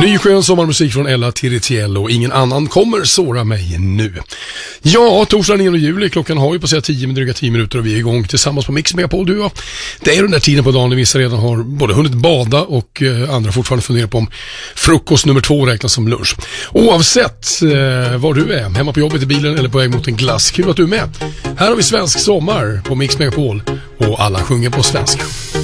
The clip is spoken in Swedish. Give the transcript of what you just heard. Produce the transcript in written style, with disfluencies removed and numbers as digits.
Ny skön sommarmusik från Ella Tiritiello. Ingen annan kommer såra mig nu. Ja, torsdag 9 juli. Klockan har ju passerat 10 minuter och vi är igång tillsammans på Mix Megapol. Du, ja. Det är den där tiden på dagen när vissa redan har både hunnit bada och andra fortfarande funderar på om frukost nummer 2 räknas som lunch. Oavsett var du är, hemma på jobbet, i bilen eller på väg mot en glass. Kul att du är med. Här har vi svensk sommar på Mix Megapol och alla sjunger på svenska.